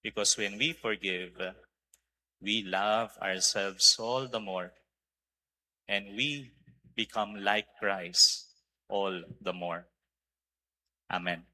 Because when we forgive, we love ourselves all the more, and we become like Christ all the more. Amen.